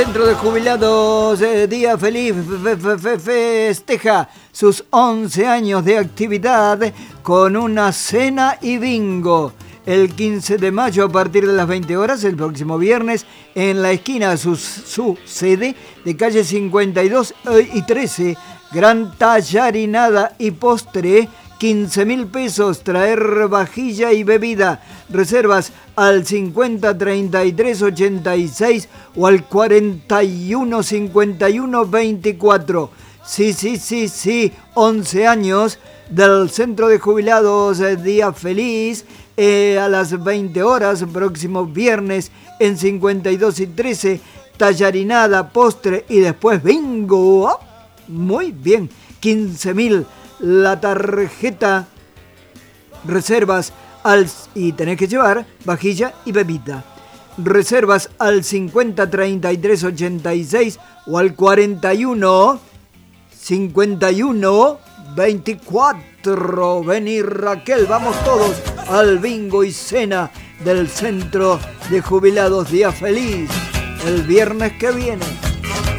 Centro de Jubilados Día Feliz festeja sus 11 años de actividad con una cena y bingo. El 15 de mayo a partir de las 20 horas, el próximo viernes, en la esquina su sede de calle 52 y 13, gran tallarinada y postre, 15.000 pesos, traer vajilla y bebida. Reservas al 50 33 86 o al 41 51 24. Sí, 11 años del Centro de Jubilados Día Feliz, a las 20 horas, próximo viernes en 52 y 13, tallarinada, postre y después bingo. Oh, muy bien, 15.000 la tarjeta. Reservas y tenés que llevar vajilla y bebida. Reservas al 50 33 86 o al 41 51 24. Vení, Raquel, vamos todos al bingo y cena del Centro de Jubilados Día Feliz el viernes que viene.